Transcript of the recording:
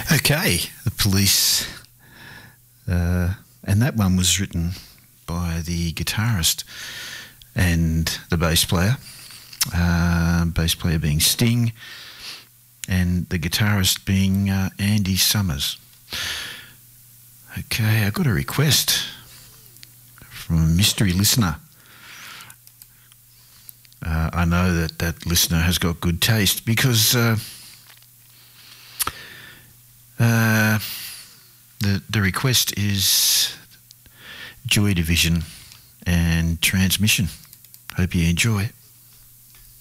Okay, The Police. And that one was written by the guitarist and the bass player. Bass player being Sting and the guitarist being Andy Summers. Okay, I got a request from a mystery listener. I know that listener has got good taste because the request is Joy Division and Transmission. Hope you enjoy.